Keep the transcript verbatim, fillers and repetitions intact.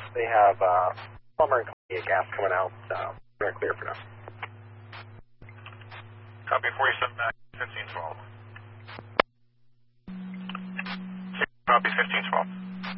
They have uh, plumber and gas coming out. Uh, we're clear for now. Copy forty-seven back, fifteen twelve. Copy fifteen twelve.